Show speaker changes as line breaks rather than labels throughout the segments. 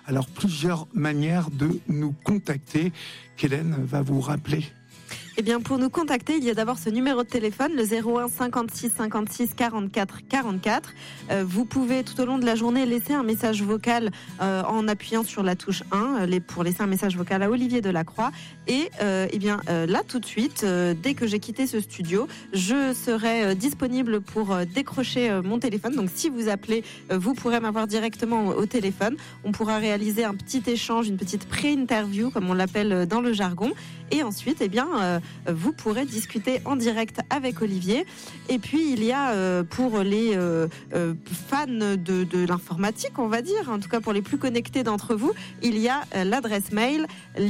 Alors, plusieurs manières de nous contacter qu'Hélène va vous rappeler.
Eh bien, pour nous contacter, il y a d'abord ce numéro de téléphone, le 01 56 56 44 44. Vous pouvez tout au long de la journée laisser un message vocal en appuyant sur la touche 1 pour laisser un message vocal à Olivier Delacroix. Et là, tout de suite, dès que j'ai quitté ce studio, je serai disponible pour décrocher mon téléphone. Donc, si vous appelez, vous pourrez m'avoir directement au téléphone. On pourra réaliser un petit échange, une petite pré-interview, comme on l'appelle dans le jargon. Et ensuite, vous pourrez discuter en direct avec Olivier. Et puis, il y a pour les fans de l'informatique, on va dire, en tout cas pour les plus connectés d'entre vous, il y a l'adresse mail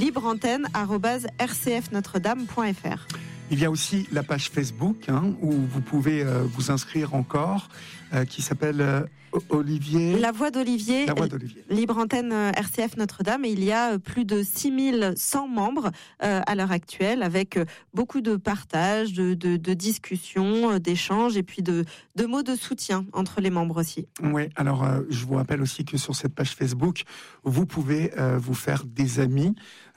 libreantenne@rcfnotredame.fr.
Il y a aussi la page Facebook où vous pouvez vous inscrire encore, qui s'appelle Olivier.
La Voix d'Olivier.
La Voix d'Olivier.
Libre antenne RCF Notre-Dame. Et il y a plus de 6100 membres à l'heure actuelle, avec beaucoup de partages, de discussions, d'échanges et puis de mots de soutien entre les membres aussi.
Oui, alors je vous rappelle aussi que sur cette page Facebook, vous pouvez vous faire des amis,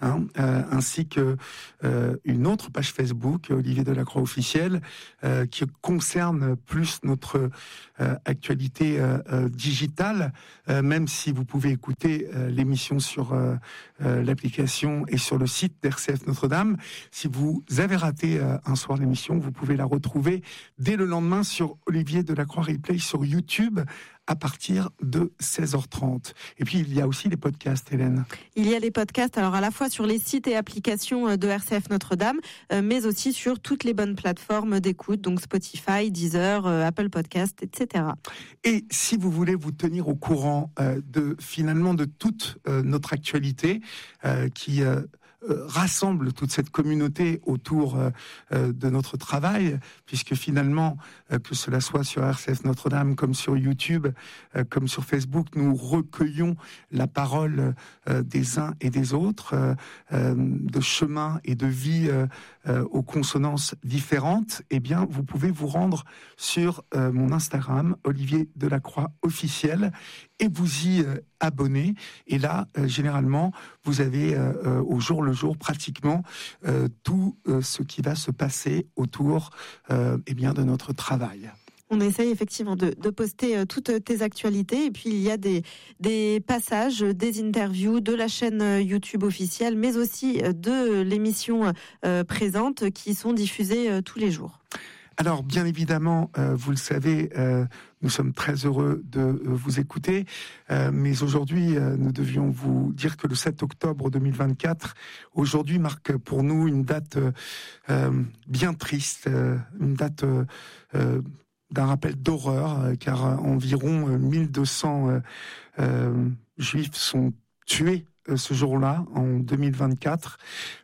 ainsi que une autre page Facebook, Olivier Delacroix officiel, qui concerne plus notre actualité digitale, même si vous pouvez écouter l'émission sur l'application et sur le site d'RCF Notre-Dame. Si vous avez raté un soir l'émission, vous pouvez la retrouver dès le lendemain sur Olivier Delacroix Replay sur YouTube à partir de 16h30. Et puis, il y a aussi les podcasts, Hélène.
Il y a les podcasts, alors à la fois sur les sites et applications de RCF Notre-Dame, mais aussi sur toutes les bonnes plateformes d'écoute, donc Spotify, Deezer, Apple Podcast, etc.
Et si vous voulez vous tenir au courant de toute notre actualité, qui rassemble toute cette communauté autour de notre travail, puisque finalement, que cela soit sur RCF Notre-Dame, comme sur YouTube, comme sur Facebook, nous recueillons la parole des uns et des autres, de chemins et de vie aux consonances différentes. Eh bien, vous pouvez vous rendre sur mon Instagram, Olivier Delacroix officiel, et vous y abonner. Et là, généralement, vous avez au jour le jour pratiquement tout ce qui va se passer autour de notre travail.
On essaye effectivement de poster toutes tes actualités, et puis il y a des passages, des interviews de la chaîne YouTube officielle, mais aussi de l'émission présente qui sont diffusées tous les jours.
Alors, bien évidemment, vous le savez, nous sommes très heureux de vous écouter, mais aujourd'hui, nous devions vous dire que le 7 octobre 2024, aujourd'hui, marque pour nous une date bien triste, une date d'un rappel d'horreur, car environ 1200 juifs sont tués ce jour-là, en 2024.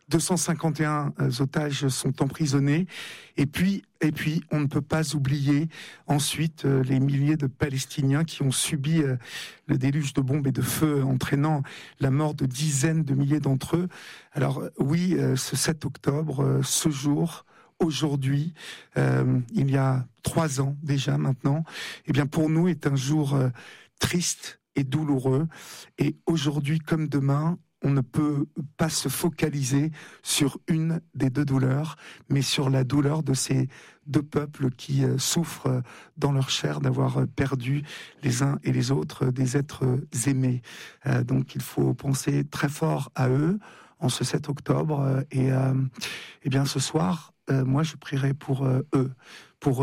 251 otages sont emprisonnés. Et puis, on ne peut pas oublier ensuite les milliers de Palestiniens qui ont subi le déluge de bombes et de feu, entraînant la mort de dizaines de milliers d'entre eux. Alors oui, ce 7 octobre, ce jour, aujourd'hui, il y a 3 ans déjà maintenant, eh bien pour nous est un jour triste et douloureux. Et aujourd'hui comme demain, on ne peut pas se focaliser sur une des deux douleurs, mais sur la douleur de ces deux peuples qui souffrent dans leur chair d'avoir perdu les uns et les autres des êtres aimés. Donc il faut penser très fort à eux en ce 7 octobre. Et bien ce soir, moi je prierai pour eux, pour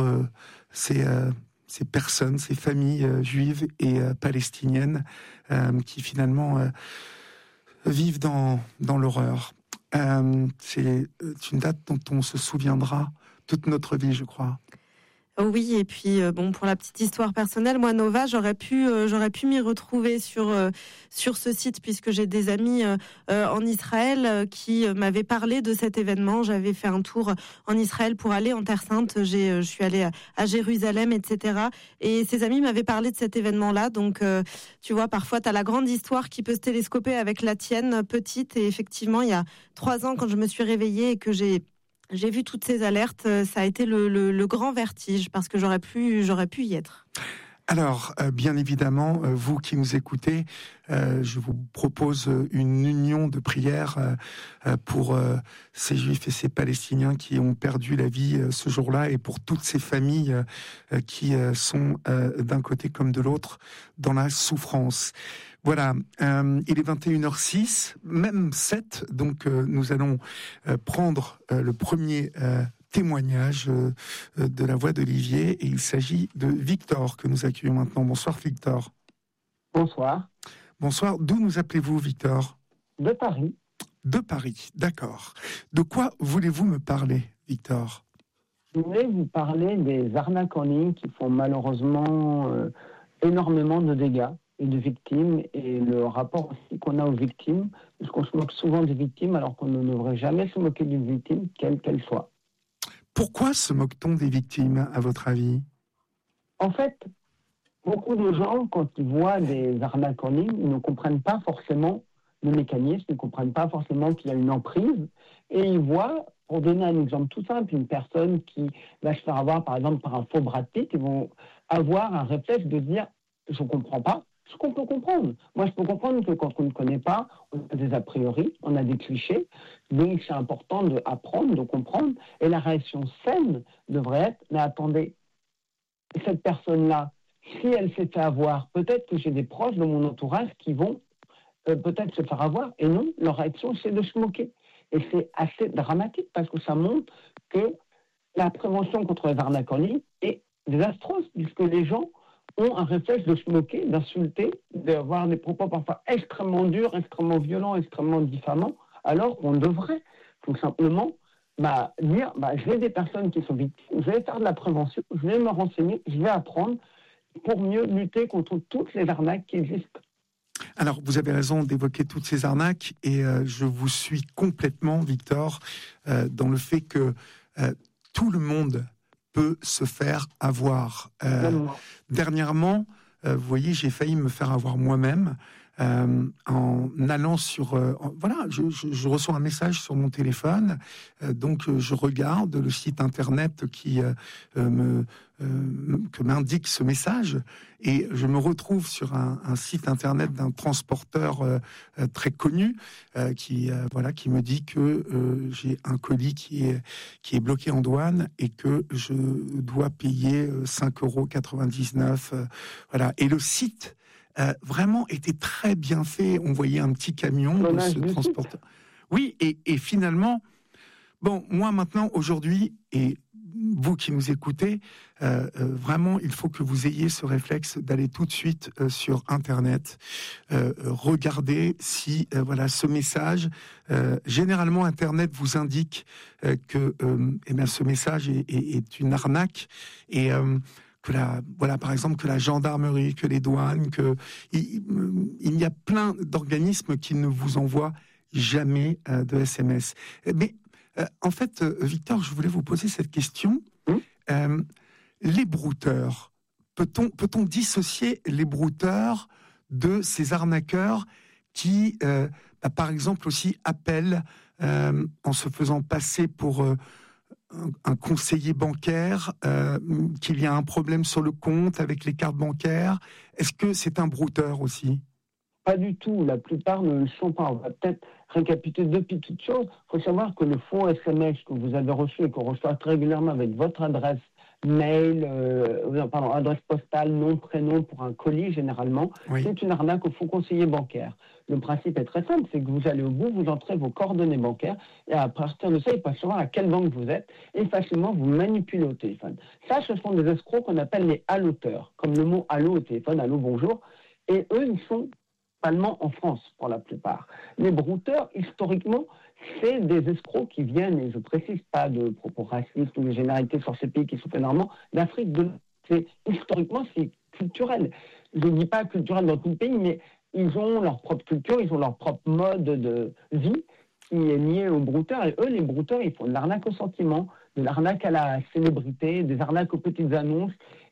ces personnes, ces familles juives et palestiniennes qui finalement vivent dans l'horreur. C'est une date dont on se souviendra toute notre vie, je crois.
Oui, et puis pour la petite histoire personnelle, moi Nova, j'aurais pu m'y retrouver sur ce site, puisque j'ai des amis en Israël qui m'avaient parlé de cet événement. J'avais fait un tour en Israël pour aller en Terre Sainte. Je suis allée à Jérusalem, etc. Et ces amis m'avaient parlé de cet événement-là. Donc tu vois, parfois t'as la grande histoire qui peut se télescoper avec la tienne petite. Et effectivement, il y a 3 ans, quand je me suis réveillée et que j'ai vu toutes ces alertes, ça a été le grand vertige, parce que j'aurais pu y être.
Alors, bien évidemment, vous qui nous écoutez, je vous propose une union de prière pour ces Juifs et ces Palestiniens qui ont perdu la vie ce jour-là et pour toutes ces familles qui sont d'un côté comme de l'autre dans la souffrance. Voilà, il est 21h06, même 7, donc nous allons prendre le premier témoignage de la voix d'Olivier, et il s'agit de Victor que nous accueillons maintenant. Bonsoir Victor.
Bonsoir.
Bonsoir, d'où nous appelez-vous Victor ?
De Paris.
De Paris, d'accord. De quoi voulez-vous me parler, Victor ?
Je voulais vous parler des arnaques en ligne qui font malheureusement énormément de dégâts et de victimes, et le rapport aussi qu'on a aux victimes, parce qu'on se moque souvent des victimes alors qu'on ne devrait jamais se moquer d'une victime, quelle qu'elle soit.
Pourquoi se moque-t-on des victimes, à votre avis ?
En fait, beaucoup de gens, quand ils voient des arnaques en ligne, ils ne comprennent pas forcément le mécanisme, ils ne comprennent pas forcément qu'il y a une emprise, et ils voient, pour donner un exemple tout simple, une personne qui va se faire avoir, par exemple, par un faux Brad Pitt, ils vont avoir un réflexe de dire « je ne comprends pas ». Ce qu'on peut comprendre. Moi, je peux comprendre que quand on ne connaît pas, on a des a priori, on a des clichés. Donc, c'est important d'apprendre, de comprendre. Et la réaction saine devrait être, mais attendez, cette personne-là, si elle s'est fait avoir, peut-être que j'ai des proches de mon entourage qui vont peut-être se faire avoir. Et non, leur réaction, c'est de se moquer. Et c'est assez dramatique parce que ça montre que la prévention contre les arnaques en ligne est désastreuse, puisque les gens ont un réflexe de se moquer, d'insulter, d'avoir des propos parfois extrêmement durs, extrêmement violents, extrêmement diffamants, alors qu'on devrait tout simplement dire je vais des personnes qui sont victimes, je vais faire de la prévention, je vais me renseigner, je vais apprendre pour mieux lutter contre toutes les arnaques qui existent.
Alors, vous avez raison d'évoquer toutes ces arnaques, et je vous suis complètement, Victor, dans le fait que tout le monde peut se faire avoir. Dernièrement, vous voyez, j'ai failli me faire avoir moi-même en allant sur... voilà, je reçois un message sur mon téléphone, donc je regarde le site internet que m'indique ce message, et je me retrouve sur un site internet d'un transporteur très connu qui me dit que j'ai un colis qui est bloqué en douane et que je dois payer 5,99 €. Voilà. Et le site vraiment était très bien fait. On voyait un petit camion de ce transporteur. Oui, et finalement, bon, moi maintenant, aujourd'hui, et vous qui nous écoutez, vraiment, il faut que vous ayez ce réflexe d'aller tout de suite sur Internet, regarder si ce message. Généralement, Internet vous indique que ce message est une arnaque, et par exemple, que la gendarmerie, que les douanes, il y a plein d'organismes qui ne vous envoient jamais de SMS. Mais en fait, Victor, je voulais vous poser cette question. Les brouteurs, peut-on dissocier les brouteurs de ces arnaqueurs qui, par exemple, aussi appellent en se faisant passer pour un conseiller bancaire, qu'il y a un problème sur le compte avec les cartes bancaires? Est-ce que c'est un brouteur aussi?
Pas du tout, la plupart ne le sont pas. On va peut-être récapituler deux petites choses. Il faut savoir que le faux SMS que vous avez reçu et qu'on reçoit très régulièrement avec votre adresse mail, adresse postale, nom, prénom pour un colis généralement, oui, c'est une arnaque au faux conseiller bancaire. Le principe est très simple, c'est que vous allez au bout, vous entrez vos coordonnées bancaires, et à partir de ça, il peut savoir à quelle banque vous êtes, et facilement vous manipulez au téléphone. Ça, ce sont des escrocs qu'on appelle les alloteurs, comme le mot allô au téléphone, allô, bonjour, et eux, ils sont principalement en France pour la plupart. Les brouteurs, historiquement, c'est des escrocs qui viennent, et je précise pas de propos racistes ou de généralités sur ces pays qui sont énormément, d'Afrique de l'Ouest. Historiquement, c'est culturel. Je ne dis pas culturel dans tout le pays, mais ils ont leur propre culture, ils ont leur propre mode de vie qui est lié aux brouteurs. Et eux, les brouteurs, ils font de l'arnaque au sentiment, de l'arnaque à la célébrité, des arnaques aux petites annonces.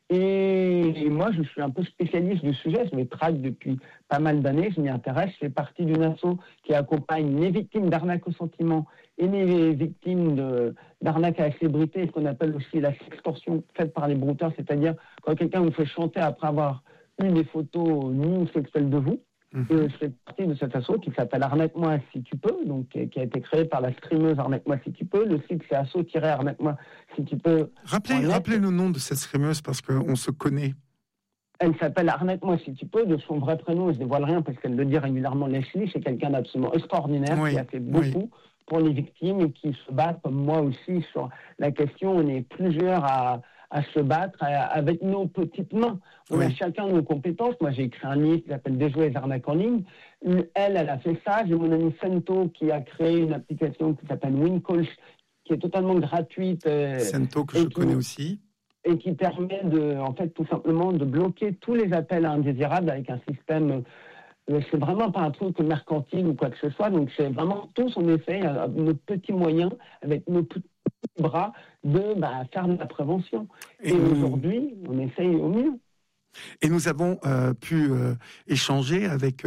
Et moi, je suis un peu spécialiste du sujet. Je me traque depuis pas mal d'années. Je m'y intéresse. Je fais partie d'une asso qui accompagne les victimes d'arnaque au sentiment et les victimes d'arnaque à la célébrité, ce qu'on appelle aussi la sextorsion faite par les brouteurs, c'est-à-dire quand quelqu'un vous fait chanter après avoir eu des photos nues ou sexuelles de vous. Et je fais partie de cet asso qui s'appelle Arnaque-moi si tu peux, donc qui a été créé par la streameuse Arnaque-moi si tu peux. Le site c'est asso-arnaque-moi si tu peux.
Rappelez le nom de cette streameuse parce qu'on se connaît.
Elle s'appelle Arnaque-moi si tu peux, de son vrai prénom, je ne dévoile rien parce qu'elle le dit régulièrement, Leslie, c'est quelqu'un d'absolument extraordinaire qui a fait beaucoup pour les victimes et qui se bat comme moi aussi sur la question. On est plusieurs à se battre avec nos petites mains. On a chacun nos compétences. Moi, j'ai écrit un livre qui s'appelle Déjouer les arnaques en ligne. Elle a fait ça. J'ai mon ami Sento qui a créé une application qui s'appelle WinCall, qui est totalement gratuite.
Sento, que je connais aussi.
Et qui permet tout simplement de bloquer tous les appels indésirables avec un système. C'est vraiment pas un truc mercantile ou quoi que ce soit. Donc, c'est vraiment tous, on essaye, nos petits moyens, avec nos petits bras, de faire de la prévention. Et aujourd'hui, on essaye au mieux.
Et nous avons pu échanger avec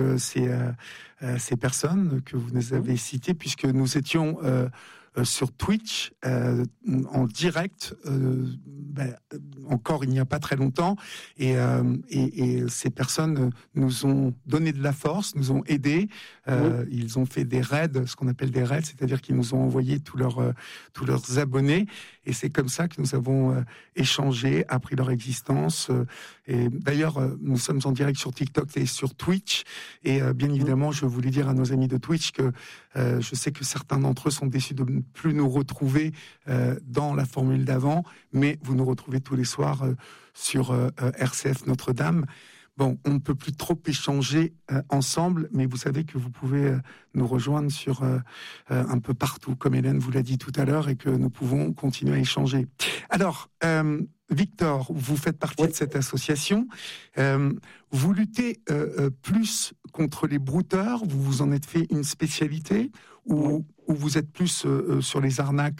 ces personnes que vous nous avez citées, puisque nous étions sur Twitch en direct encore il n'y a pas très longtemps et ces personnes nous ont donné de la force, nous ont aidés. Ils ont fait des raids, ce qu'on appelle des raids, c'est-à-dire qu'ils nous ont envoyé tous leurs abonnés, et c'est comme ça que nous avons échangé, appris leur existence. Et d'ailleurs, nous sommes en direct sur TikTok et sur Twitch, et bien évidemment, je voulais dire à nos amis de Twitch que je sais que certains d'entre eux sont déçus de ne plus nous retrouver dans la formule d'avant, mais vous nous retrouvez tous les soirs sur RCF Notre-Dame. Bon, on ne peut plus trop échanger ensemble, mais vous savez que vous pouvez nous rejoindre sur un peu partout, comme Hélène vous l'a dit tout à l'heure, et que nous pouvons continuer à échanger. Alors, Victor, vous faites partie de cette association. Vous luttez plus contre les brouteurs, vous vous en êtes fait une spécialité, ou vous êtes plus sur les arnaques,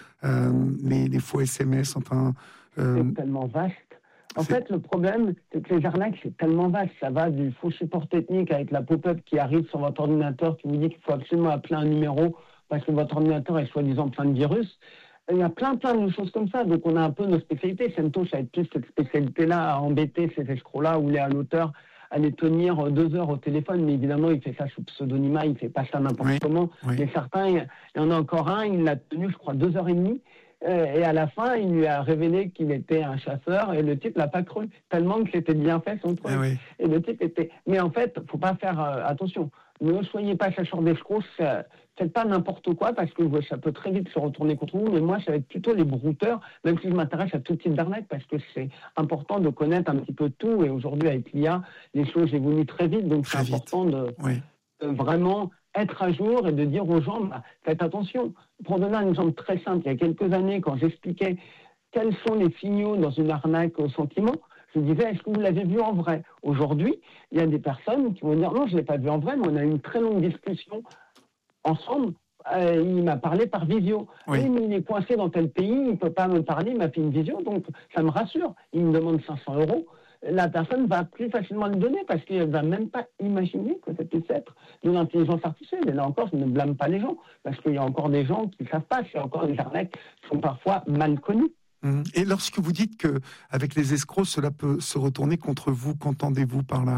les faux SMS, enfin...
C'est tellement vaste. En fait, le problème, c'est que les arnaques, c'est tellement vaste. Ça va du faux support technique avec la pop-up qui arrive sur votre ordinateur qui vous dit qu'il faut absolument appeler un numéro parce que votre ordinateur est soi-disant plein de virus. Il y a plein de choses comme ça. Donc, on a un peu nos spécialités. Sento, ça va être plus cette spécialité-là à embêter ces escrocs-là où à l'auteur à les tenir 2 heures au téléphone. Mais évidemment, il fait ça sous pseudonymat. Il ne fait pas ça n'importe comment. Mais certains, il y en a encore un, il l'a tenu, je crois, 2h30. Et à la fin, il lui a révélé qu'il était un chasseur et le type l'a pas cru, tellement que c'était bien fait son truc. Et le type était... Mais en fait, faut pas faire attention. Ne soyez pas chasseur d'escrocs, faites pas n'importe quoi parce que ça peut très vite se retourner contre vous. Mais moi, ça va être plutôt les brouteurs, même si je m'intéresse à tout type d'arnaque parce que c'est important de connaître un petit peu tout. Et aujourd'hui, avec l'IA, les choses évoluent très vite. Donc, c'est important de vraiment être à jour et de dire aux gens, faites attention. Pour donner un exemple très simple, il y a quelques années, quand j'expliquais quels sont les signaux dans une arnaque au sentiment, je disais, est-ce que vous l'avez vu en vrai ? Aujourd'hui, il y a des personnes qui vont dire, non, je ne l'ai pas vu en vrai, mais on a eu une très longue discussion ensemble. Il m'a parlé par visio. Oui, mais il est coincé dans tel pays, il ne peut pas me parler, il m'a fait une visio, donc ça me rassure. Il me demande 500 €. La personne va plus facilement le donner parce qu'elle ne va même pas imaginer que ça puisse être de l'intelligence artificielle. Et là encore, je ne blâme pas les gens parce qu'il y a encore des gens qui ne savent pas. Il y a encore des arnaques qui sont parfois mal connues.
Et lorsque vous dites qu'avec les escrocs, cela peut se retourner contre vous, qu'entendez-vous par là ?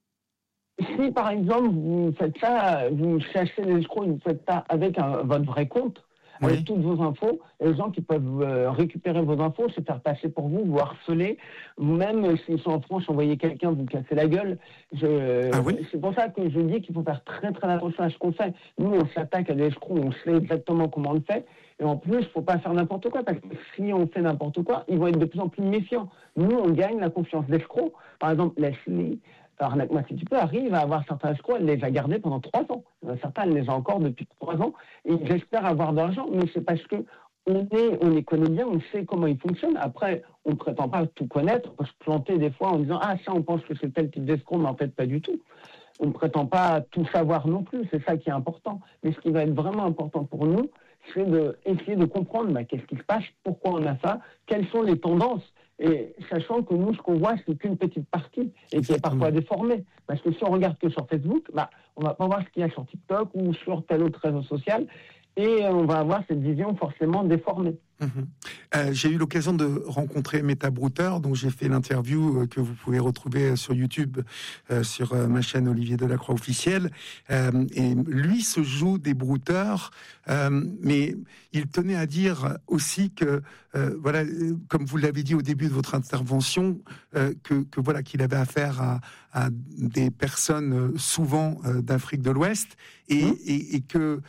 Si, par exemple, vous faites ça, vous cherchez les escrocs, vous faites ça avec votre vrai compte, avec toutes vos infos, et les gens qui peuvent récupérer vos infos, se faire passer pour vous, vous harceler, vous-même, s'ils sont en France, envoyer quelqu'un, vous casser la gueule. C'est pour ça que je dis qu'il faut faire très très attention à ce qu'on fait. Nous, on s'attaque à des escrocs, on sait exactement comment on le fait, et en plus, il ne faut pas faire n'importe quoi, parce que si on fait n'importe quoi, ils vont être de plus en plus méfiants. Nous, on gagne la confiance d'escrocs. Par exemple, Leslie... Arnaque-moi si tu peux, arrive à avoir certains escrocs, elle les a gardés pendant 3 ans. Certains, elle les a encore depuis 3 ans. Et ils espèrent avoir de l'argent, mais c'est parce que on les connaît bien, on sait comment ils fonctionnent. Après, on ne prétend pas tout connaître. On peut se planter des fois en disant « Ah, ça, on pense que c'est tel type d'escroc, mais en fait, pas du tout. » On ne prétend pas tout savoir non plus. C'est ça qui est important. Mais ce qui va être vraiment important pour nous, c'est d'essayer de comprendre qu'est-ce qui se passe, pourquoi on a ça, quelles sont les tendances. Et sachant que nous, ce qu'on voit, c'est qu'une petite partie et qui est parfois déformée. Parce que si on regarde que sur Facebook, on va pas voir ce qu'il y a sur TikTok ou sur tel autre réseau social. Et on va avoir cette vision forcément déformée.
J'ai eu l'occasion de rencontrer Meta Brouter, dont j'ai fait l'interview que vous pouvez retrouver sur YouTube, sur ma chaîne Olivier Delacroix officielle. Et lui se joue des brouteurs, mais il tenait à dire aussi que, voilà, comme vous l'avez dit au début de votre intervention, que voilà, qu'il avait affaire à des personnes souvent d'Afrique de l'Ouest, et que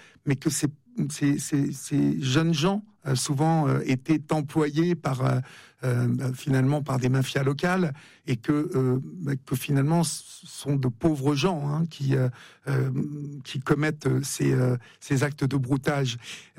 ces jeunes gens souvent étaient employés finalement par des mafias locales, et que finalement ce sont de pauvres gens qui commettent ces actes de broutage,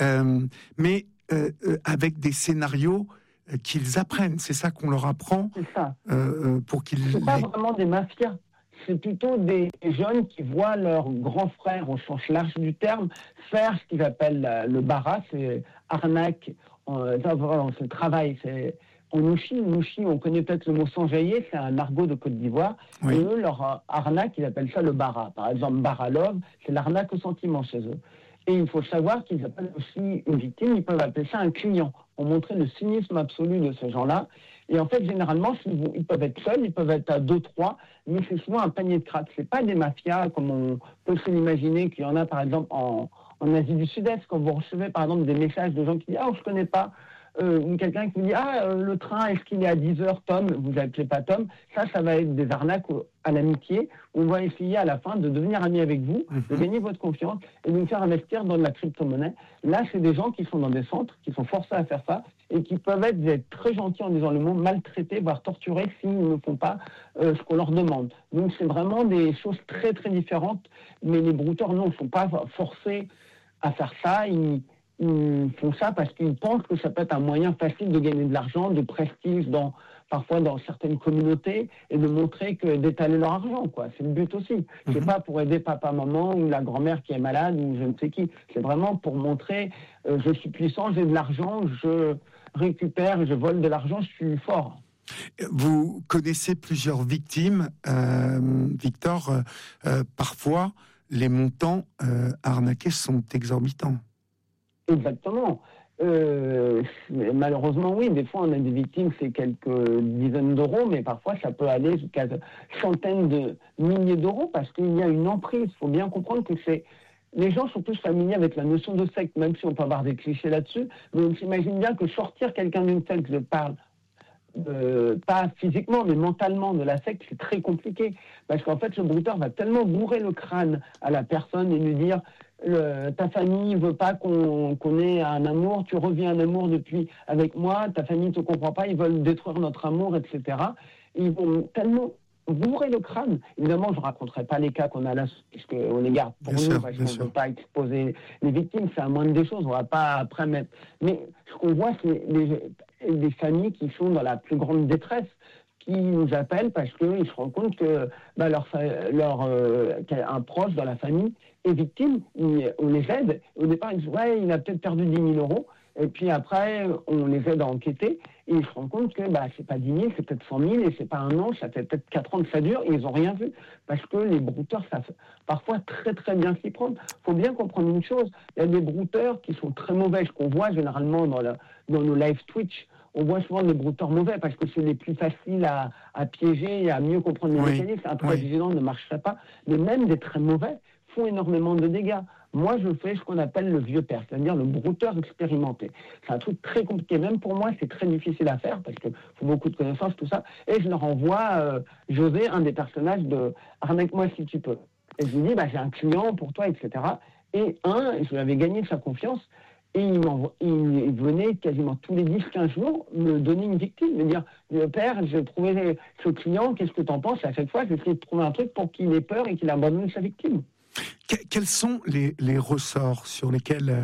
mais avec des scénarios qu'ils apprennent. C'est ça qu'on leur apprend.
C'est ça.
Pour qu'ils.
C'est pas vraiment des mafias. C'est plutôt des jeunes qui voient leur grand frère, au sens large du terme, faire ce qu'ils appellent le bara, c'est arnaque, c'est travail, c'est en Ouchi, on connaît peut-être le mot s'enjailler, c'est un argot de Côte d'Ivoire, oui. Et eux, leur arnaque, ils appellent ça le bara. Par exemple, bara love, c'est l'arnaque au sentiment chez eux. Et il faut savoir qu'ils appellent aussi une victime, ils peuvent appeler ça un client, pour montrer le cynisme absolu de ces gens-là. Et en fait, généralement, ils peuvent être seuls, ils peuvent être à 2-3, mais c'est souvent un panier de crack. C'est pas des mafias comme on peut se l'imaginer, qu'il y en a par exemple en Asie du Sud-Est, quand vous recevez par exemple des messages de gens qui disent « Ah, je connais pas », ou quelqu'un qui vous dit « Ah, le train, est-ce qu'il est à 10h, Tom ?» Vous n'appelez pas Tom. Ça va être des arnaques à l'amitié. On va essayer à la fin de devenir amis avec vous, de gagner votre confiance et de nous faire investir dans de la crypto-monnaie. Là, c'est des gens qui sont dans des centres, qui sont forcés à faire ça et qui peuvent être très gentils en disant le mot, maltraités, voire torturés s'ils ne font pas ce qu'on leur demande. Donc, c'est vraiment des choses très, très différentes. Mais les brouteurs, non, ne sont pas forcés à faire ça. Ils font ça parce qu'ils pensent que ça peut être un moyen facile de gagner de l'argent, de prestige parfois dans certaines communautés, et de montrer d'étaler leur argent, quoi. C'est le but aussi. C'est pas pour aider papa, maman ou la grand-mère qui est malade ou je ne sais qui. C'est vraiment pour montrer je suis puissant, j'ai de l'argent, je récupère, je vole de l'argent, je suis fort.
Vous connaissez plusieurs victimes, Victor. Parfois, les montants arnaqués sont exorbitants.
Exactement. Malheureusement, oui, des fois on a des victimes, c'est quelques dizaines d'euros, mais parfois ça peut aller jusqu'à centaines de milliers d'euros parce qu'il y a une emprise. Il faut bien comprendre que les gens sont plus familiers avec la notion de secte, même si on peut avoir des clichés là-dessus, mais on s'imagine bien que sortir quelqu'un d'une secte, je parle pas physiquement, mais mentalement de la secte, c'est très compliqué. Parce qu'en fait, le brouteur va tellement bourrer le crâne à la personne et lui dire ta famille veut pas qu'on ait un amour, tu reviens un amour depuis avec moi, ta famille te comprend pas, ils veulent détruire notre amour, etc. Et ils vont tellement bourrer le crâne. Évidemment, je ne raconterai pas les cas qu'on a là, puisqu'on les garde pour nous, parce qu'on ne veut pas exposer les victimes, c'est la moindre des choses, on ne va pas après mettre... Mais ce qu'on voit, c'est des familles qui sont dans la plus grande détresse, qui nous appellent parce qu'ils se rendent compte que un proche dans la famille est victime, on les aide. Au départ, ils disent « Ouais, il a peut-être perdu 10 000 euros ». Et puis après, on les aide à enquêter et ils se rendent compte que c'est pas 10 000, c'est peut-être 100 000 et c'est pas un an, ça fait peut-être 4 ans que ça dure et ils n'ont rien vu. Parce que les brouteurs savent parfois très très bien s'y prendre. Il faut bien comprendre une chose, il y a des brouteurs qui sont très mauvais, ce qu'on voit généralement dans nos live Twitch. On voit souvent des brouteurs mauvais parce que c'est les plus faciles à piéger et à mieux comprendre les mécanismes. Un très vigilant ne marcherait pas. Mais même des très mauvais font énormément de dégâts. Moi, je fais ce qu'on appelle le vieux père, c'est-à-dire le brouteur expérimenté. C'est un truc très compliqué. Même pour moi, c'est très difficile à faire parce qu'il faut beaucoup de connaissances, tout ça. Et je leur envoie José, un des personnages de « Arnaque-moi si tu peux ». Et je lui dis « J'ai un client pour toi, etc. » Et je lui avais gagné sa confiance. Et il venait quasiment tous les 10-15 jours me donner une victime, me dire « Père, j'ai trouvé ce client, qu'est-ce que tu en penses ?» À chaque fois, j'essaie de trouver un truc pour qu'il ait peur et qu'il abandonne sa victime.
Quels sont les ressorts sur lesquels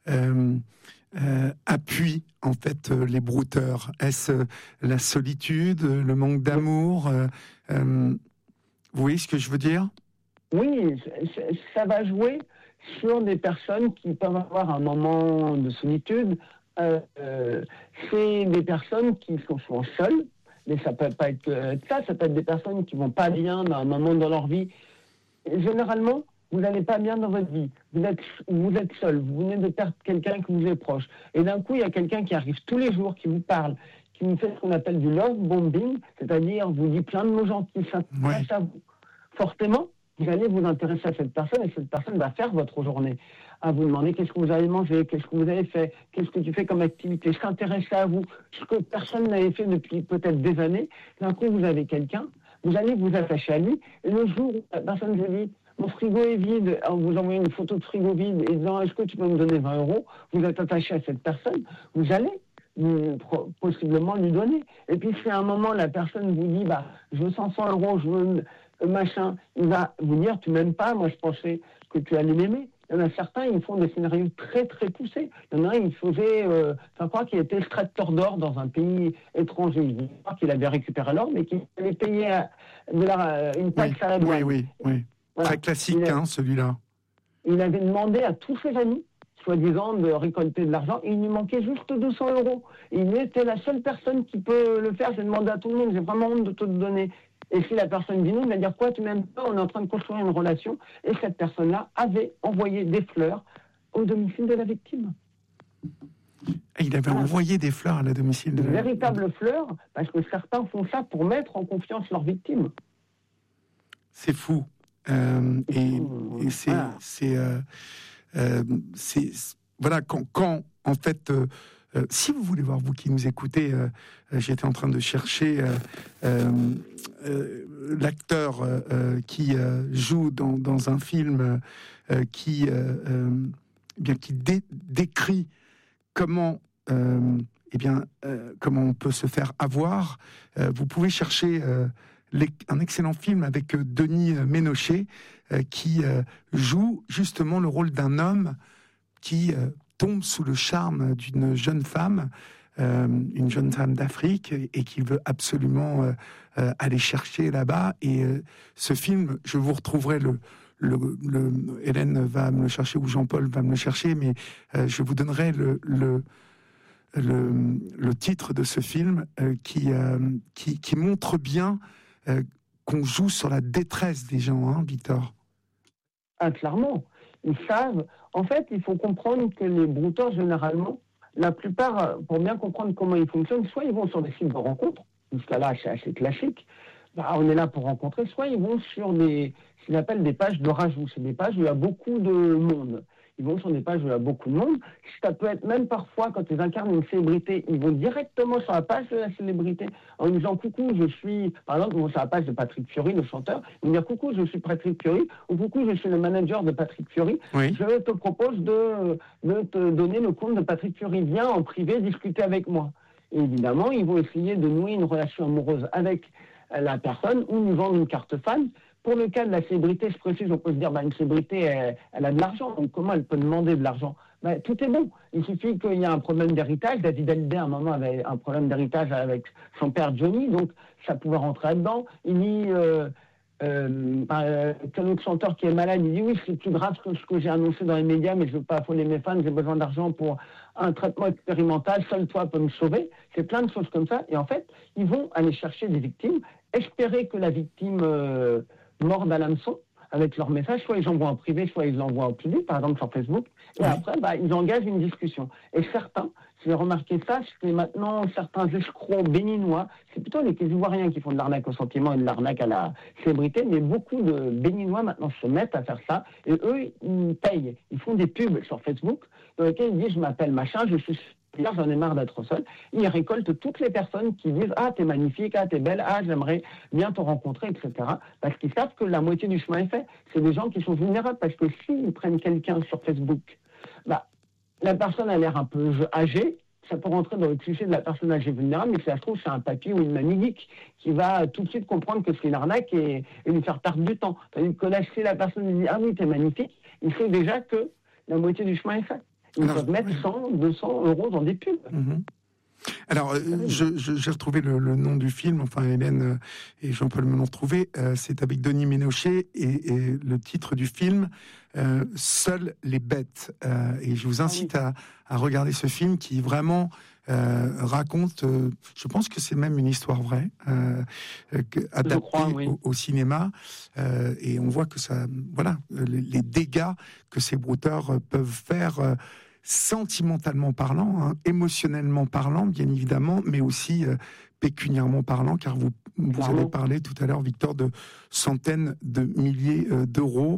appuient en fait les brouteurs? Est-ce la solitude, le manque d'amour? Vous voyez ce que je veux dire?
Oui, ça va jouer sur des personnes qui peuvent avoir un moment de solitude. C'est des personnes qui sont souvent seules, mais ça peut pas être que ça peut être des personnes qui vont pas bien à un moment dans leur vie. Et généralement, vous n'allez pas bien dans votre vie, vous êtes seul, vous venez de perdre quelqu'un qui vous est proche, et d'un coup, il y a quelqu'un qui arrive tous les jours, qui vous parle, qui vous fait ce qu'on appelle du love bombing, c'est-à-dire vous dit plein de mots gentils, s'intéresse à vous. Forcément, vous allez vous intéresser à cette personne, et cette personne va faire votre journée. À vous demander qu'est-ce que vous avez mangé, qu'est-ce que vous avez fait, qu'est-ce que tu fais comme activité, s'intéresser à vous, ce que personne n'avait fait depuis peut-être des années. D'un coup, vous avez quelqu'un, vous allez vous attacher à lui, et le jour où la personne vous dit mon frigo est vide, en vous envoyant une photo de frigo vide et disant est-ce que tu peux me donner 20 €, vous êtes attaché à cette personne, vous allez possiblement lui donner. Et puis si à un moment la personne vous dit je veux 500 €, je veux machin, il va vous dire tu m'aimes pas, moi je pensais que tu allais m'aimer. Il y en a certains, ils font des scénarios très très poussés. Il y en a un, il faisait, je crois qu'il était extracteur d'or dans un pays étranger. Il croit qu'il avait récupéré l'or, mais qu'il avait payé une taxe à la douane.
Oui. Voilà. Très classique, celui-là. Il
avait demandé à tous ses amis, soi-disant, de récolter de l'argent, et il lui manquait juste 200 €. Il était la seule personne qui peut le faire. J'ai demandé à tout le monde, j'ai vraiment honte de te le donner. Et si la personne dit non, il va dire quoi, tu m'aimes pas, on est en train de construire une relation. Et cette personne-là avait envoyé des fleurs au domicile de la victime.
Il avait envoyé des fleurs à la domicile de la victime.
Des véritables fleurs, parce que certains font ça pour mettre en confiance leur victime.
C'est fou. Voilà, quand en fait, si vous voulez voir, vous qui nous écoutez, j'étais en train de chercher l'acteur qui joue dans un film qui décrit comment comment on peut se faire avoir. Vous pouvez chercher un excellent film avec Denis Ménochet qui joue justement le rôle d'un homme qui tombe sous le charme d'une jeune femme, une jeune femme d'Afrique, et qui veut absolument aller chercher là-bas. Et ce film, je vous retrouverai Hélène va me le chercher, ou Jean-Paul va me le chercher, mais je vous donnerai le titre de ce film qui montre bien qu'on joue sur la détresse des gens, Victor.
Ah, clairement. Ils savent. En fait, il faut comprendre que les brouteurs, généralement, la plupart, pour bien comprendre comment ils fonctionnent, soit ils vont sur des sites de rencontres, jusqu'à là, c'est assez classique, on est là pour rencontrer, soit ils vont sur ce qu'ils appellent des pages de rajout. C'est des pages où il y a beaucoup de monde. Ils vont sur des pages où il y a beaucoup de monde. Ça peut être même parfois, quand ils incarnent une célébrité, ils vont directement sur la page de la célébrité en disant « Coucou, je suis... » Par exemple, ils vont sur la page de Patrick Fiori, le chanteur. Ils vont dire « Coucou, je suis Patrick Fiori » ou « Coucou, je suis le manager de Patrick Fiori.
Oui.
Je te propose de te donner le compte de Patrick Fiori. Viens en privé discuter avec moi. » Et évidemment, ils vont essayer de nouer une relation amoureuse avec la personne ou nous vendre une carte fan. Pour le cas de la célébrité, je précise, on peut se dire, une célébrité, elle a de l'argent, donc comment elle peut demander de l'argent ? Tout est bon. Il suffit qu'il y ait un problème d'héritage. David Hallyday, à un moment, avait un problème d'héritage avec son père Johnny, donc ça pouvait rentrer là-dedans. Il dit, qu'un autre chanteur qui est malade, il dit, oui, c'est plus grave que ce que j'ai annoncé dans les médias, mais je ne veux pas affoler mes fans, j'ai besoin d'argent pour un traitement expérimental, seul toi peux me sauver. C'est plein de choses comme ça. Et en fait, ils vont aller chercher des victimes, espérer que la victime... mordent à l'hameçon avec leur message, soit ils envoient en privé, soit ils l'envoient en public, par exemple sur Facebook, et après, ils engagent une discussion. Et certains, j'ai remarqué ça, c'est maintenant certains escrocs béninois, c'est plutôt les Ivoiriens qui font de l'arnaque au sentiment et de l'arnaque à la célébrité, mais beaucoup de béninois maintenant se mettent à faire ça, et eux, ils payent, ils font des pubs sur Facebook, dans lesquels ils disent, je m'appelle machin, je suis... J'en ai marre d'être seul. Ils récoltent toutes les personnes qui disent « Ah, t'es magnifique, ah, t'es belle, ah, j'aimerais bien te rencontrer, etc. » Parce qu'ils savent que la moitié du chemin est fait. C'est des gens qui sont vulnérables parce que s'ils prennent quelqu'un sur Facebook, la personne a l'air un peu âgée, ça peut rentrer dans le cliché de la personne âgée vulnérable, mais si ça se trouve, c'est un papy ou une mamie geek qui va tout de suite comprendre que c'est une arnaque et lui faire perdre du temps. Tandis que là, si la personne dit « Ah oui, t'es magnifique », il sait déjà que la moitié du chemin est fait. Ils peuvent mettre 100, 200 € dans des pubs.
Alors, j'ai retrouvé le nom du film, enfin Hélène et Jean-Paul me l'ont retrouvé, c'est avec Denis Ménochet, et le titre du film, Seules les bêtes. Et je vous incite à regarder ce film qui vraiment raconte, je pense que c'est même une histoire vraie, adaptée au cinéma, et on voit que ça, voilà, les dégâts que ces brouteurs peuvent faire, sentimentalement parlant, émotionnellement parlant, bien évidemment, mais aussi pécuniairement parlant, car vous avez parlé tout à l'heure, Victor, de centaines de milliers d'euros.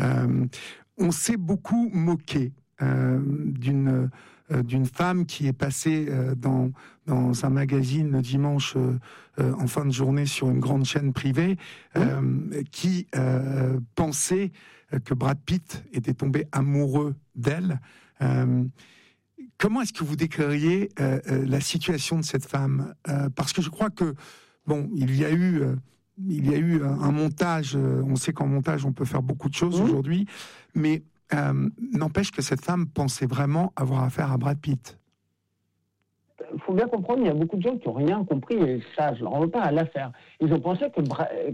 On s'est beaucoup moqué d'une femme qui est passée dans un magazine le dimanche en fin de journée sur une grande chaîne privée, qui pensait que Brad Pitt était tombé amoureux d'elle. Comment est-ce que vous décririez la situation de cette femme, parce que je crois que il y a eu un montage. On sait qu'en montage on peut faire beaucoup de choses aujourd'hui, mais n'empêche que cette femme pensait vraiment avoir affaire à Brad Pitt.
Il faut bien comprendre, il y a beaucoup de gens qui n'ont rien compris, et ça, je ne leur en veux pas à l'affaire. Ils ont pensé que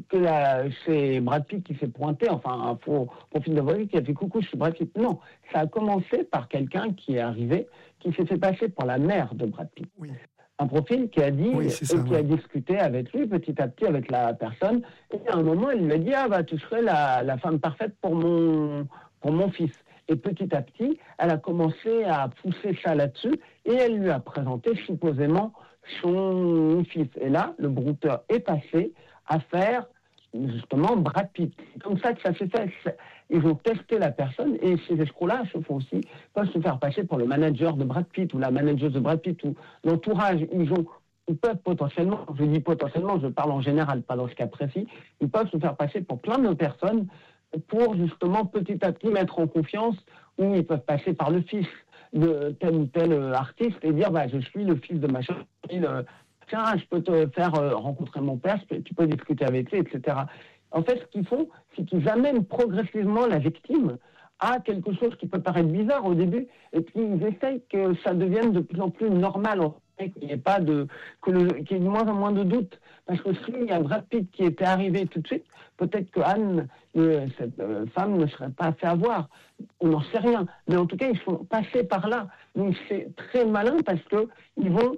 c'est Brad Pitt qui s'est pointé, enfin, un faux profil de voiture qui a fait coucou, je suis Brad Pitt. Non, ça a commencé par quelqu'un qui est arrivé, qui s'est fait passer pour la mère de Brad Pitt. Oui. Un profil qui a dit, qui a discuté avec lui petit à petit avec la personne, et à un moment, il lui a dit, tu serais la femme parfaite pour mon fils. Et petit à petit, elle a commencé à pousser ça là-dessus, et elle lui a présenté supposément son fils. Et là, le brouteur est passé à faire justement Brad Pitt. C'est comme ça que ça s'est fait. Ils ont testé la personne, et ces escrocs-là peuvent se faire passer pour le manager de Brad Pitt, ou la manageuse de Brad Pitt, ou l'entourage. Ils peuvent potentiellement, je dis potentiellement, je parle en général, pas dans ce cas précis, ils peuvent se faire passer pour plein de personnes, pour justement petit à petit mettre en confiance, où ils peuvent passer par le fils de tel ou tel artiste et dire je suis le fils de machin, tiens, je peux te faire rencontrer mon père, tu peux discuter avec lui, etc. En fait, ce qu'ils font, c'est qu'ils amènent progressivement la victime à quelque chose qui peut paraître bizarre au début, et puis ils essayent que ça devienne de plus en plus normal, qu'il n'y ait pas qu'il y ait de moins en moins de doutes. Parce que s'il y a Brad Pitt qui était arrivé tout de suite, peut-être que Anne, cette femme, ne serait pas fait avoir. On n'en sait rien. Mais en tout cas, ils sont passés par là. Donc c'est très malin, parce qu'ils vont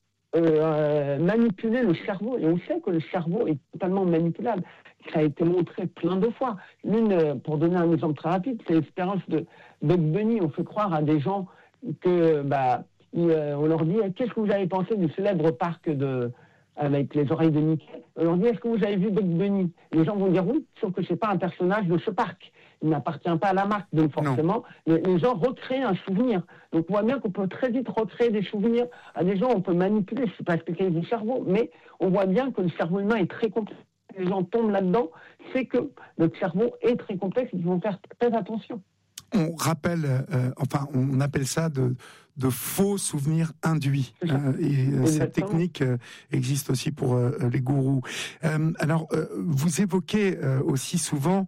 manipuler le cerveau. Et on sait que le cerveau est totalement manipulable. Ça a été montré plein de fois. Pour donner un exemple très rapide, c'est l'expérience de Bugs Bunny. On fait croire à des gens que, on leur dit, qu'est-ce que vous avez pensé du célèbre parc avec les oreilles de Mickey? On leur dit, est-ce que vous avez vu Bugs Bunny? Les gens vont dire oui, sauf que c'est pas un personnage de ce parc. Il n'appartient pas à la marque. Donc forcément, les gens recréent un souvenir. Donc on voit bien qu'on peut très vite recréer des souvenirs à des gens. On peut manipuler, je ne suis pas spécialiste du cerveau, mais on voit bien que le cerveau humain est très complexe. Les gens tombent là-dedans, c'est que notre cerveau est très complexe et qu'ils vont faire très attention.
On rappelle, on appelle ça de faux souvenirs induits. Cette technique existe aussi pour les gourous. Alors, vous évoquez aussi souvent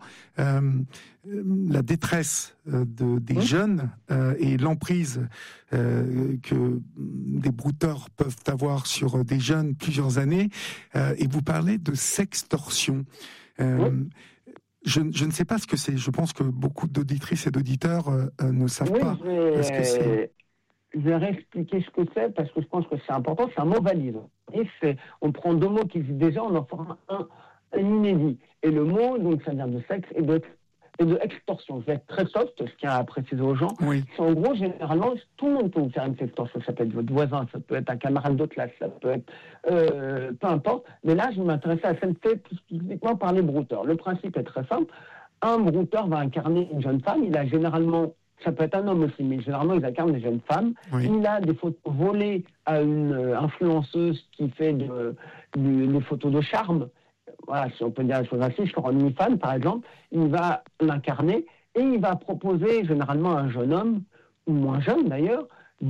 la détresse des jeunes et l'emprise que des brouteurs peuvent avoir sur des jeunes plusieurs années. Et vous parlez de sextorsion. Je ne sais pas ce que c'est. Je pense que beaucoup d'auditrices et d'auditeurs ne savent pas ce que c'est.
Je vais réexpliquer ce que c'est, parce que je pense que c'est important. C'est un mot valise. Et on prend deux mots qui existent déjà, on en forme un inédit. Et le mot, donc, ça vient de sexe et de extorsion. Je vais être très soft, ce qu'il y a à préciser aux gens. Oui. C'est en gros, généralement, tout le monde peut vous faire une sextorsion. Ça peut être votre voisin, ça peut être un camarade de classe, ça peut être peu importe. Mais là, je m'intéressais à celle fait spécifiquement par les brouteurs. Le principe est très simple. Un brouteur va incarner une jeune femme. Il a généralement, ça peut être un homme aussi, mais généralement, ils incarnent des jeunes femmes. Oui. Il a des photos volées à une influenceuse qui fait des photos de charme. Voilà, si on peut dire les choses ainsi, sur un OnlyFans, par exemple, il va l'incarner et il va proposer généralement à un jeune homme, ou moins jeune d'ailleurs,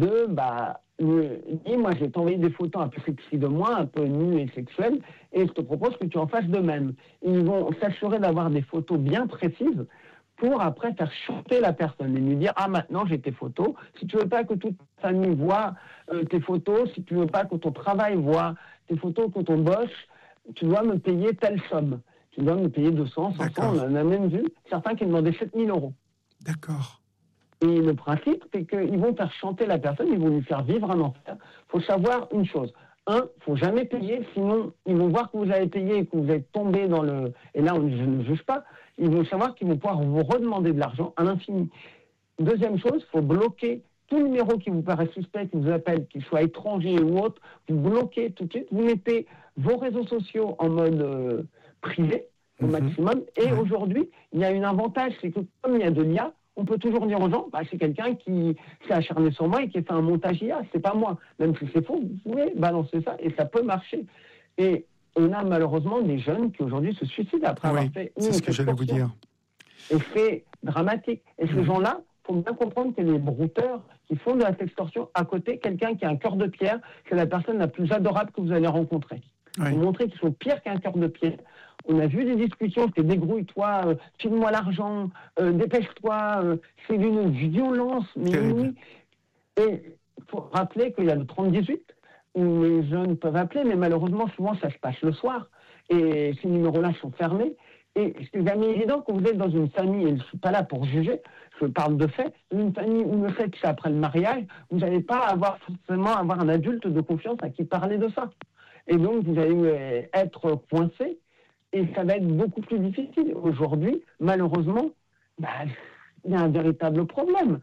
moi je vais t'envoyer des photos un peu sexy de moi, un peu nues et sexuelles, et je te propose que tu en fasses de même. Ils vont s'assurer d'avoir des photos bien précises pour après faire chanter la personne et lui dire « Ah, maintenant, j'ai tes photos. Si tu veux pas que toute ta famille voit tes photos, si tu veux pas que ton travail voit tes photos, que ton boss, tu dois me payer telle somme. Tu dois me payer 200, 500. » On en a même vu certains qui demandaient 7 000 euros.
D'accord.
Et le principe, c'est qu'ils vont faire chanter la personne, ils vont lui faire vivre un enfer. Il faut savoir une chose. Il ne faut jamais payer, sinon ils vont voir que vous avez payé et que vous êtes tombé dans le... Et là, je ne juge pas. Ils vont savoir qu'ils vont pouvoir vous redemander de l'argent à l'infini. Deuxième chose, il faut bloquer tout numéro qui vous paraît suspect, qui vous appelle, qu'il soit étranger ou autre. Vous bloquez tout de suite. Vous mettez vos réseaux sociaux en mode privé au maximum. Et aujourd'hui, il y a un avantage, c'est que comme il y a de l'IA, on peut toujours dire aux gens, c'est quelqu'un qui s'est acharné sur moi et qui a fait un montage IA, c'est pas moi. Même si c'est faux, vous pouvez balancer ça et ça peut marcher. Et on a malheureusement des jeunes qui aujourd'hui se suicident après avoir fait
c'est ce que j'allais vous dire.
Et c'est dramatique. Et ces gens-là, il faut bien comprendre que les brouteurs qui font de la sextorsion, à côté, quelqu'un qui a un cœur de pierre, c'est la personne la plus adorable que vous allez rencontrer. Pour montrer qu'ils sont pires qu'un cœur de pierre. On a vu des discussions, c'est débrouille-toi, file-moi l'argent, dépêche-toi, c'est d'une violence, mais oui. Et il faut rappeler qu'il y a le 30-18, où les jeunes peuvent appeler, mais malheureusement, souvent, ça se passe le soir, et ces numéros-là sont fermés. Et c'est jamais évident quand vous êtes dans une famille, et je ne suis pas là pour juger, je parle de fait, une famille où le fait que c'est après le mariage, vous n'allez pas forcément avoir un adulte de confiance à qui parler de ça. Et donc, vous allez être coincé, et ça va être beaucoup plus difficile. Aujourd'hui, malheureusement, il y a un véritable problème.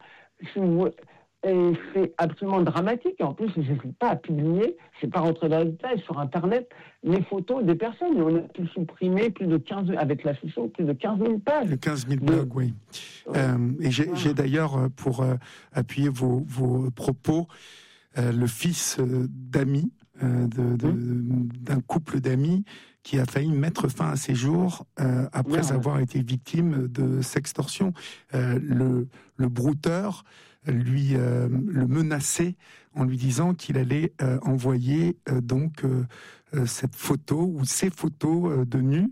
Et c'est absolument dramatique. Et en plus, je n'hésite pas à publier, je ne vais pas rentrer dans les détails, sur Internet, les photos des personnes. Et on a pu supprimer plus de 15 000 pages.
15 000 blogs, oui. Et j'ai d'ailleurs, pour appuyer vos propos, le fils d'amis, d'un couple d'amis qui a failli mettre fin à ses jours après avoir été victime de sextorsion. Le brouteur le menaçait en lui disant qu'il allait envoyer cette photo ou ces photos de nu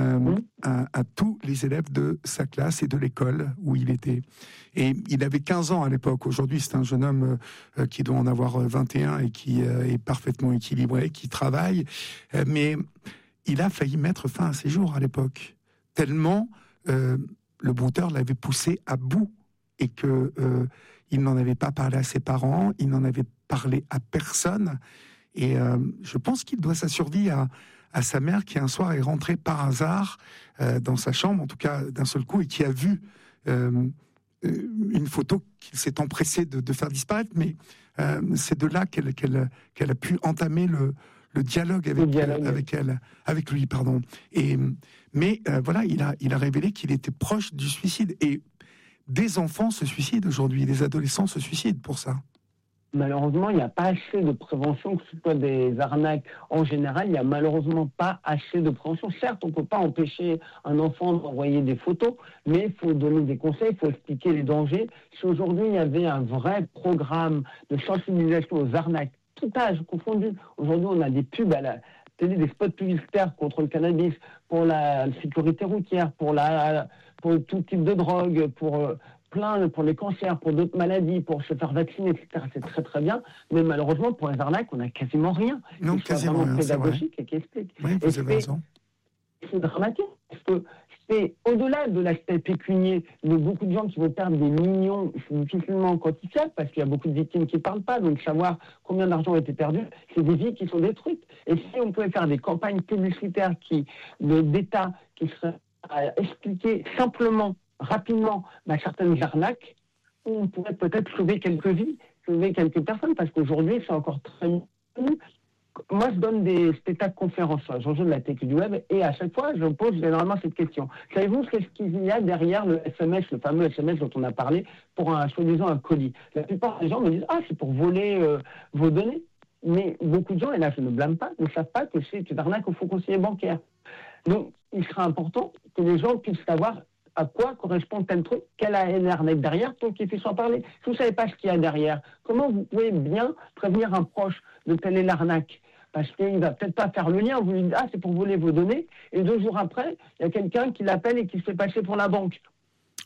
à tous les élèves de sa classe et de l'école où il était. Et il avait 15 ans à l'époque. Aujourd'hui, c'est un jeune homme qui doit en avoir 21 et qui est parfaitement équilibré, qui travaille. Mais il a failli mettre fin à ses jours à l'époque. Tellement le brouteur l'avait poussé à bout et que il n'en avait pas parlé à ses parents, il n'en avait parlé à personne. Et je pense qu'il doit sa survie à sa mère qui un soir est rentrée par hasard dans sa chambre, en tout cas d'un seul coup, et qui a vu une photo qu'il s'est empressé de faire disparaître. Mais c'est de là qu'elle a pu entamer le dialogue avec lui, pardon. Mais voilà, il a révélé qu'il était proche du suicide. Et des enfants se suicident aujourd'hui, des adolescents se suicident pour ça.
Malheureusement, il n'y a pas assez de prévention, que ce soit des arnaques en général, il n'y a malheureusement pas assez de prévention. Certes, on ne peut pas empêcher un enfant d'envoyer des photos, mais il faut donner des conseils, il faut expliquer les dangers. Si aujourd'hui, il y avait un vrai programme de sensibilisation aux arnaques, tout âge confondu, aujourd'hui, on a des pubs à la télé, des spots publicitaires contre le cannabis, pour la sécurité routière, pour tout type de drogue, pour les cancers, pour d'autres maladies, pour se faire vacciner, etc. C'est très très bien, mais malheureusement pour les arnaques, on n'a quasiment rien.
Non, quasiment rien,
pédagogique et qui explique.
Oui, vous avez raison.
C'est dramatique, parce que c'est au-delà de l'aspect pécunier, il y a beaucoup de gens qui vont perdre des millions, c'est difficilement quantifiable, parce qu'il y a beaucoup de victimes qui ne parlent pas, donc savoir combien d'argent a été perdu, c'est des vies qui sont détruites. Et si on pouvait faire des campagnes publicitaires d'État qui seraient à expliquer simplement, rapidement, certaines arnaques, on pourrait peut-être sauver quelques vies, sauver quelques personnes, parce qu'aujourd'hui, c'est encore très connu. Moi, je donne des spectacles conférences sur l'enjeu de la tech du web, et à chaque fois, je pose généralement cette question. Savez-vous ce qu'il y a derrière le SMS, le fameux SMS dont on a parlé, pour soi-disant un colis? La plupart des gens me disent « Ah, c'est pour voler vos données ». Mais beaucoup de gens, et là je ne blâme pas, ne savent pas que c'est une arnaque au faux conseiller bancaire. Donc, il sera important que les gens puissent savoir à quoi correspond tel truc, quelle est l'arnaque derrière, pour qu'ils puissent en parler. Si vous ne savez pas ce qu'il y a derrière, comment vous pouvez bien prévenir un proche de telle est l'arnaque? Parce qu'il ne va peut-être pas faire le lien, vous lui dites « Ah, c'est pour voler vos données », et 2 jours après, il y a quelqu'un qui l'appelle et qui se fait passer pour la banque.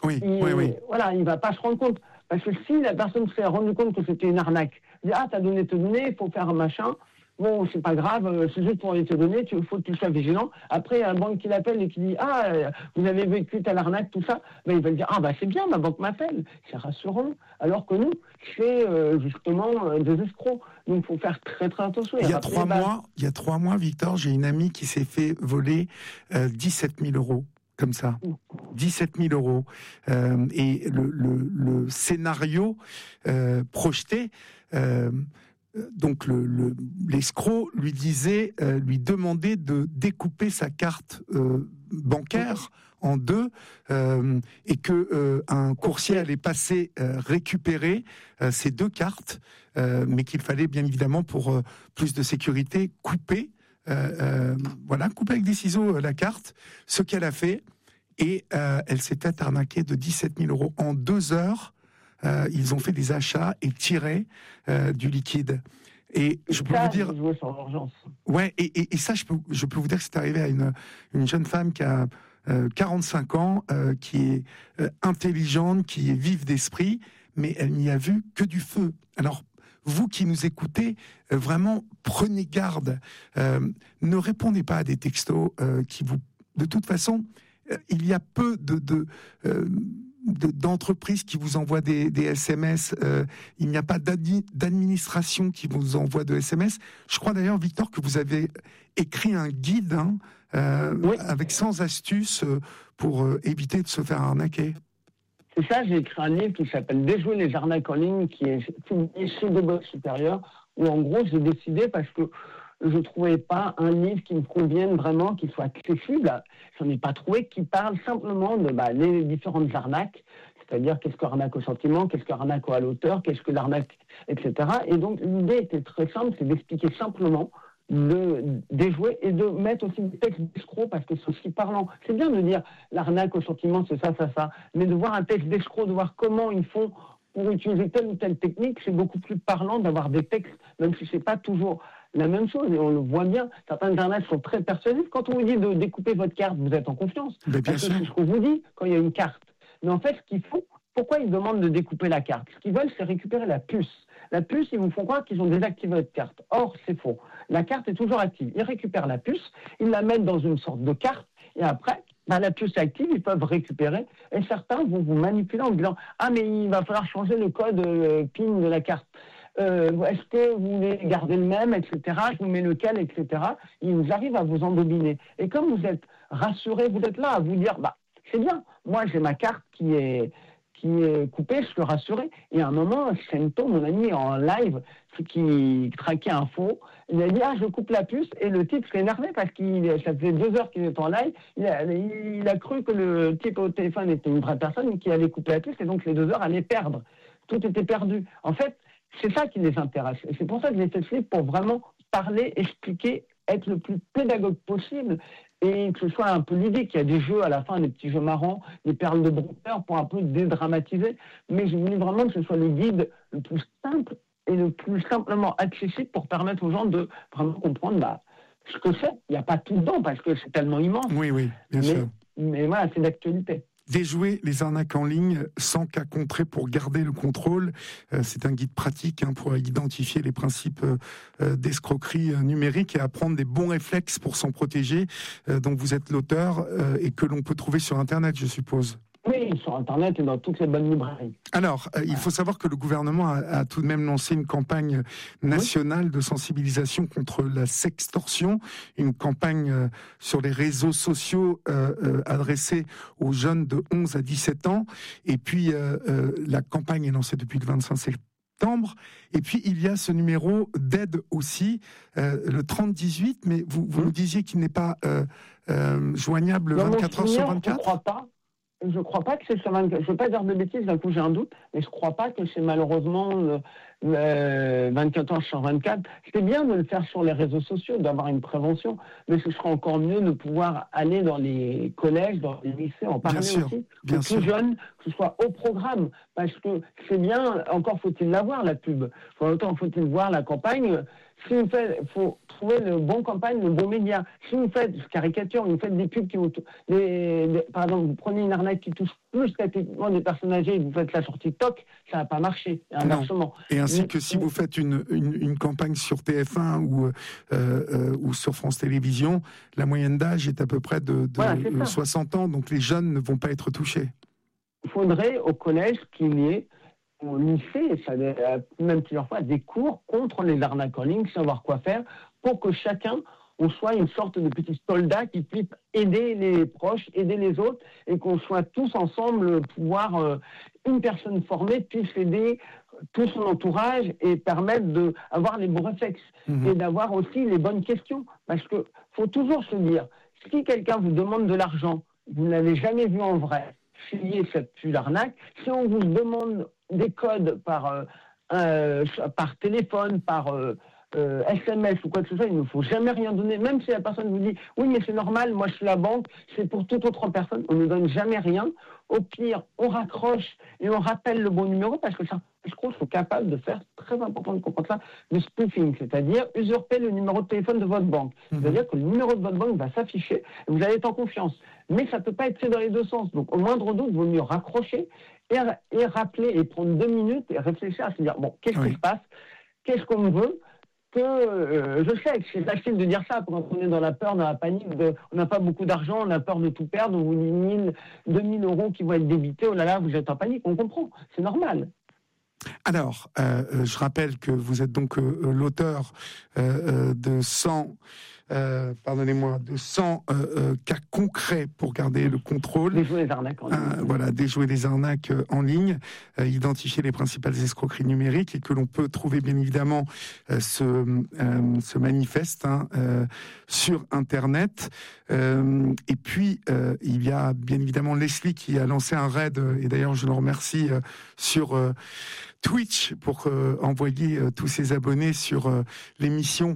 Oui,
Voilà, il ne va pas se rendre compte. Parce que si la personne s'est rendue compte que c'était une arnaque, il dit, t'as donné tes données, il faut faire un machin. Bon, c'est pas grave, c'est juste pour les te donner, il faut que tu sois vigilant. Après, il y a un banque qui l'appelle et qui dit, vous avez vécu telle arnaque, tout ça. Ben, il va dire, c'est bien, ma banque m'appelle. C'est rassurant. Alors que nous, c'est justement des escrocs. Donc, il faut faire très, très attention.
Il y a 3 mois, Victor, j'ai une amie qui s'est fait voler 17 000 euros. Comme ça, 17 000 euros. Et le scénario projeté, donc l'escroc lui demandait de découper sa carte bancaire en deux et que un coursier allait passer récupérer ces deux cartes, mais qu'il fallait bien évidemment pour plus de sécurité couper avec des ciseaux la carte, ce qu'elle a fait, et elle s'était arnaquée de 17 000 euros. En 2 heures, ils ont fait des achats et tiré du liquide. Et je peux vous dire... Ouais, et ça, je peux vous dire que c'est arrivé à une jeune femme qui a 45 ans, qui est intelligente, qui est vive d'esprit, mais elle n'y a vu que du feu. Alors, vous qui nous écoutez, vraiment, prenez garde. Ne répondez pas à des textos qui vous... De toute façon, il y a peu d'entreprises qui vous envoient des SMS. Il n'y a pas d'administration qui vous envoie de SMS. Je crois d'ailleurs, Victor, que vous avez écrit un guide avec 100 astuces pour éviter de se faire arnaquer.
C'est ça, j'ai écrit un livre qui s'appelle « Déjouer les arnaques en ligne » qui est publié chez Debug Supérieur, où en gros j'ai décidé, parce que je ne trouvais pas un livre qui me convienne vraiment, qui soit accessible. Je n'en ai pas trouvé, qui parle simplement de les différentes arnaques, c'est-à-dire qu'est-ce que l'arnaque au sentiment, qu'est-ce que l'arnaque à l'auteur, qu'est-ce que l'arnaque, etc. Et donc l'idée était très simple, c'est d'expliquer simplement, de déjouer et de mettre aussi des textes d'escrocs, parce que c'est aussi parlant. C'est bien de dire l'arnaque au sentiment, c'est ça, mais de voir un texte d'escroc, de voir comment ils font pour utiliser telle ou telle technique, c'est beaucoup plus parlant d'avoir des textes, même si c'est pas toujours la même chose, et on le voit bien. Certaines arnaques sont très persuasives. Quand on vous dit de découper votre carte, vous êtes en confiance.
Parce
que c'est ce qu'on vous dit quand il y a une carte. Mais en fait, ce qu'il faut, pourquoi ils demandent de découper la carte? Ce qu'ils veulent, c'est récupérer la puce. La puce, ils vous font croire qu'ils ont désactivé votre carte. Or, c'est faux. La carte est toujours active. Ils récupèrent la puce, ils la mettent dans une sorte de carte, et après, la puce est active, ils peuvent récupérer. Et certains vont vous manipuler en disant « Ah, mais il va falloir changer le code PIN de la carte. Est-ce que vous voulez garder le même, etc. Je vous mets lequel, etc. » Ils arrivent à vous embobiner. Et comme vous êtes rassuré, vous êtes là à vous dire « C'est bien, moi j'ai ma carte qui est coupée, je suis rassuré. » Et à un moment, Sento, mon ami en live, qui traquait un faux, il a dit « je coupe la puce ». Et le type s'est énervé parce que ça faisait 2 heures qu'il était en live. Il a cru que le type au téléphone était une vraie personne qui allait couper la puce, et donc les 2 heures allaient perdre. Tout était perdu. En fait, c'est ça qui les intéresse. Et c'est pour ça que j'ai fait ce livre, pour vraiment parler, expliquer, être le plus pédagogue possible, et que ce soit un peu l'idée qu'il y a des jeux à la fin, des petits jeux marrants, des perles de broker pour un peu dédramatiser. Mais je voulais vraiment que ce soit le guide le plus simple et le plus simplement accessible pour permettre aux gens de vraiment comprendre ce que c'est. Il n'y a pas tout dedans parce que c'est tellement immense.
Oui, bien sûr.
Mais voilà, c'est d'actualité.
Déjouer les arnaques en ligne sans cas concret pour garder le contrôle. C'est un guide pratique pour identifier les principes d'escroquerie numérique et apprendre des bons réflexes pour s'en protéger. Donc vous êtes l'auteur et que l'on peut trouver sur Internet, je suppose.
Oui, sur Internet et dans toutes les bonnes librairies.
Alors, il faut savoir que le gouvernement a tout de même lancé une campagne nationale de sensibilisation contre la sextorsion, une campagne sur les réseaux sociaux adressée aux jeunes de 11 à 17 ans. Et puis, la campagne est lancée depuis le 25 septembre. Et puis, il y a ce numéro d'aide aussi, le 3018, mais vous nous disiez qu'il n'est pas joignable 24 heures sur 24 ?
Je ne crois pas. Je ne crois pas que c'est sur 24. Je ne veux pas dire de bêtises, d'un coup j'ai un doute, mais je ne crois pas que c'est malheureusement 24 heures sur 24. C'est bien de le faire sur les réseaux sociaux, d'avoir une prévention, mais ce serait encore mieux de pouvoir aller dans les collèges, dans les lycées, en parler aussi, aux plus jeunes, que ce soit au programme, parce que c'est bien, encore faut-il la voir, la pub. Autant faut-il voir la campagne. Si vous faites, faut trouver le bon campagne, le bon média. Si vous faites caricature, vous faites des pubs qui vous, par exemple, vous prenez une arnaque qui touche plus typiquement des personnes âgées, vous faites ça sur TikTok, ça va pas marcher, inversement.
Et ainsi que si vous faites une campagne sur TF1 ou sur France Télévisions, la moyenne d'âge est à peu près de 60 ans, donc les jeunes ne vont pas être touchés.
Il faudrait au collège qu'il y ait, au lycée, même plusieurs fois, des cours contre les arnaques en ligne, savoir quoi faire, pour que chacun, on soit une sorte de petit soldat qui puisse aider les proches, aider les autres, et qu'on soit tous ensemble, pouvoir, une personne formée puisse aider tout son entourage et permettre d'avoir les bons réflexes et d'avoir aussi les bonnes questions. Parce que faut toujours se dire, si quelqu'un vous demande de l'argent, vous ne l'avez jamais vu en vrai, fuyez cette l'arnaque. Si on vous demande des codes par téléphone, par SMS ou quoi que ce soit, il ne faut jamais rien donner. Même si la personne vous dit « Oui, mais c'est normal, moi je suis la banque, c'est pour toute autre personne », on ne donne jamais rien. Au pire, on raccroche et on rappelle le bon numéro parce que certains escrocs sont capables de faire, très important de comprendre ça, de spoofing, c'est-à-dire usurper le numéro de téléphone de votre banque. C'est-à-dire que le numéro de votre banque va s'afficher et vous allez être en confiance. Mais ça ne peut pas être fait dans les deux sens. Donc, au moindre doute, il vaut mieux raccrocher et rappeler et prendre 2 minutes et réfléchir à se dire, bon, qu'est-ce qui se passe? Qu'est-ce qu'on veut? Je sais que c'est facile de dire ça quand on est dans la peur, dans la panique, on n'a pas beaucoup d'argent, on a peur de tout perdre, on vous dit 1000, 2000 euros qui vont être débités, oh là là, vous êtes en panique, on comprend, c'est normal.
Alors, je rappelle que vous êtes donc l'auteur de 100 cas concrets pour garder le contrôle.
Déjouer les arnaques en ligne.
Déjouer les arnaques en ligne, identifier les principales escroqueries numériques et que l'on peut trouver bien évidemment ce manifeste sur Internet. Et puis, il y a bien évidemment Leslie qui a lancé un raid, et d'ailleurs je le remercie, sur Twitch pour envoyer tous ses abonnés sur l'émission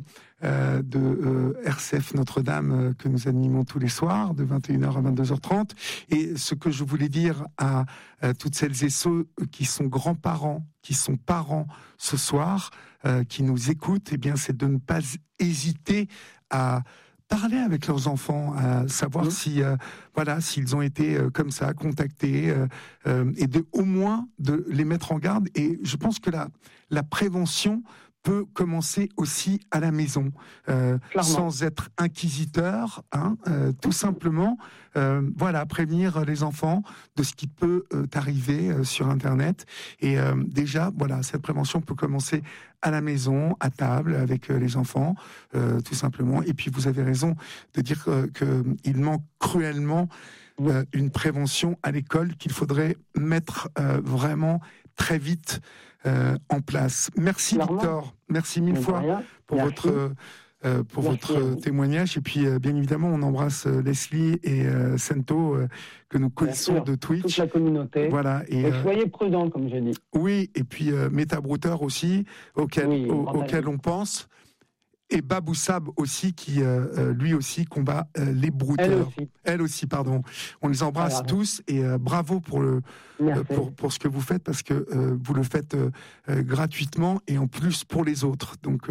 de RCF Notre-Dame que nous animons tous les soirs de 21h à 22h30. Et ce que je voulais dire à toutes celles et ceux qui sont grands-parents, qui sont parents ce soir, qui nous écoutent, eh bien, c'est de ne pas hésiter à parler avec leurs enfants, à savoir s'ils ont été comme ça contactés, et au moins de les mettre en garde. Et je pense que la prévention peut commencer aussi à la maison, sans être inquisiteur, tout simplement, prévenir les enfants de ce qui peut arriver sur Internet. Et déjà, cette prévention peut commencer à la maison, à table, avec les enfants, tout simplement. Et puis, vous avez raison de dire qu'il manque cruellement une prévention à l'école qu'il faudrait mettre vraiment très vite en place. Merci Victor, merci mille fois pour votre témoignage. Et puis bien évidemment, on embrasse Leslie et Sento que nous connaissons de Twitch.
Toute la communauté.
Voilà. Et
soyez prudents, comme je dis.
Oui, et puis Metabrouter aussi, auquel on pense. Et Babou Sab aussi, qui lui aussi combat les brouteurs. Elle aussi, pardon. On les embrasse tous et bravo pour ce que vous faites, parce que vous le faites gratuitement et en plus pour les autres. Donc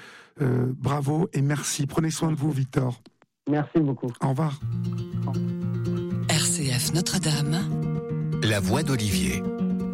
bravo et merci. Prenez soin de vous, Victor.
Merci beaucoup.
Au revoir.
RCF Notre-Dame.
La voix d'Olivier.